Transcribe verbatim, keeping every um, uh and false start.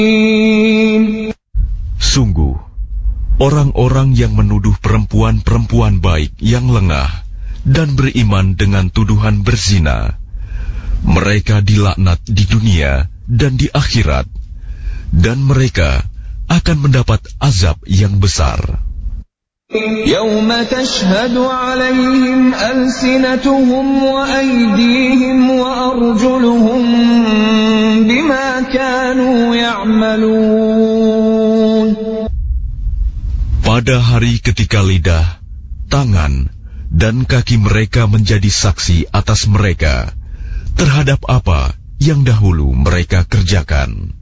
Sungguh, orang-orang yang menuduh perempuan-perempuan baik yang lengah dan beriman dengan tuduhan berzina, mereka dilaknat di dunia dan di akhirat, dan mereka akan mendapat azab yang besar. يَوْمَ تَشْهَدُ عَلَيْهِمْ أَلْسِنَتُهُمْ وَأَيْدِيهِمْ وَأَرْجُلُهُمْ بِمَا كَانُوا يَعْمَلُونَ. Pada hari ketika lidah, tangan, dan kaki mereka menjadi saksi atas mereka terhadap apa yang dahulu mereka kerjakan.